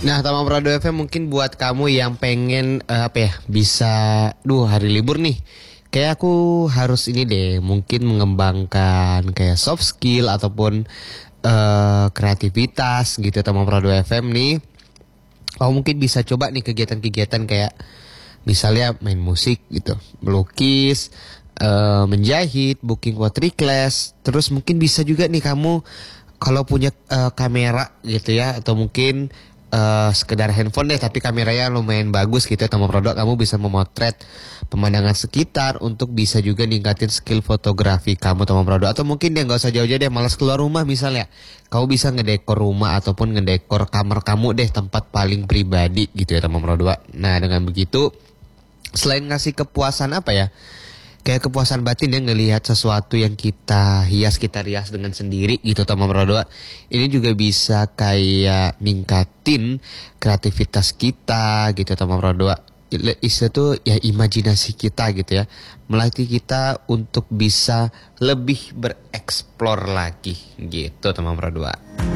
Nah, Tamam Prado FM mungkin buat kamu yang pengen bisa, hari libur nih. Kayak aku harus ini deh, mungkin mengembangkan kayak soft skill ataupun kreativitas gitu. Tamam Prado FM nih. Oh, mungkin bisa coba nih kegiatan-kegiatan kayak misalnya main musik gitu, melukis, menjahit, booking pottery class. Terus mungkin bisa juga nih kamu kalau punya kamera gitu ya, atau mungkin sekedar handphone deh tapi kameranya lumayan bagus gitu ya, sama produk kamu bisa memotret pemandangan sekitar untuk bisa juga ningkatin skill fotografi kamu sama produk. Atau mungkin dia nggak usah jauh-jauh deh, malas keluar rumah misalnya, kamu bisa ngedekor rumah ataupun ngedekor kamar kamu deh, tempat paling pribadi gitu ya sama produk. Nah, dengan begitu selain ngasih kepuasan kayak kepuasan batin ya, ngelihat sesuatu yang kita rias dengan sendiri gitu teman berdua. Ini juga bisa kayak ningkatin kreativitas kita gitu teman berdua. Itu ya imajinasi kita gitu ya, melatih kita untuk bisa lebih bereksplor lagi gitu teman berdua.